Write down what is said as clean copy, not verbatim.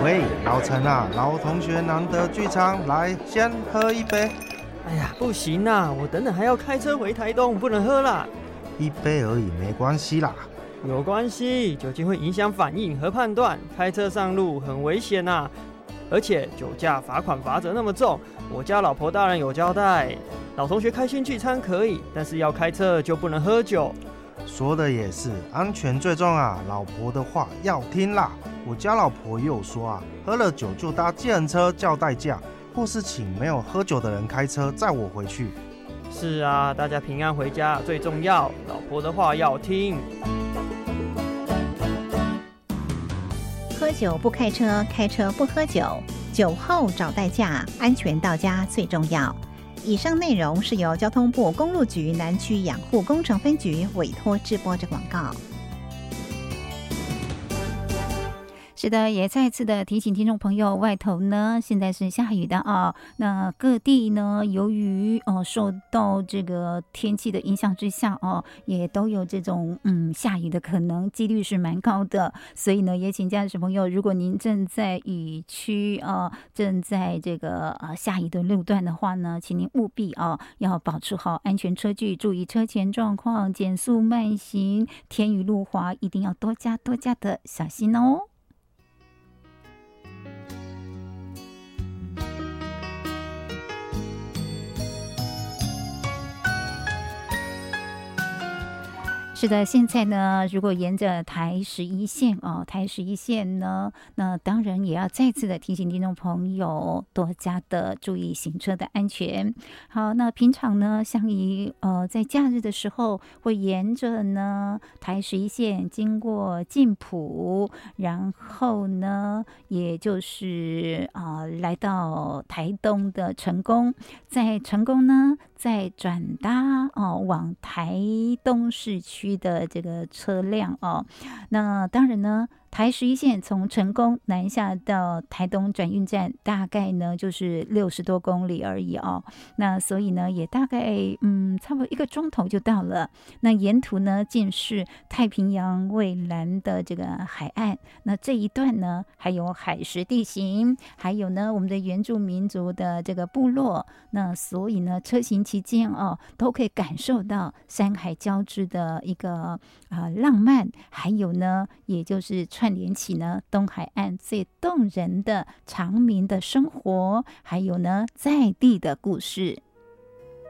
喂，老陈啊，老同学难得聚餐，来先喝一杯。 哎呀，不行啊，我等等还要开车回台东，不能喝啦。 一杯而已，没关系啦。 有关系，酒精会影响反应和判断，开车上路很危险啊。而且酒驾罚款罚则那么重，我家老婆大人有交代，老同学开心聚餐可以，但是要开车就不能喝酒。 说的也是，安全最重啊，老婆的话要听啦。我家老婆也有说啊，喝了酒就搭计程车叫代驾，或是请没有喝酒的人开车载我回去。 是啊，大家平安回家最重要，老婆的话要听。 喝酒不开车，开车不喝酒，酒后找代驾，安全到家最重要。以上内容是由交通部公路局南区养护工程分局委托制播的广告。是的，也再次的提醒听众朋友，外头呢现在是下雨的啊。那各地呢，由于受到这个天气的影响之下也都有这种下雨的可能，几率是蛮高的。所以呢，也请家长朋友，如果您正在雨区正在这个下雨的路段的话呢，请您务必要保持好安全车距，注意车前状况，减速慢行。天雨路滑，一定要多加的小心哦。是的，现在呢，如果沿着台11线台11线呢，那当然也要再次的提醒听众朋友多加的注意行车的安全。好，那平常呢，像在假日的时候，会沿着呢台11线经过晋埔，然后呢，也就是来到台东的成功，在成功呢，再转搭往台东市区的这个车辆那当然呢，台11线从成功南下到台东转运站，大概呢就是60多公里而已那所以呢，也大概差不多1个钟头就到了。那沿途呢，尽是太平洋蔚蓝的这个海岸。那这一段呢，还有海蚀地形，还有呢我们的原住民族的这个部落。那所以呢，车行期间都可以感受到山海交织的一个浪漫，还有呢，也就是串联起呢东海岸最动人的长民的生活，还有呢在地的故事。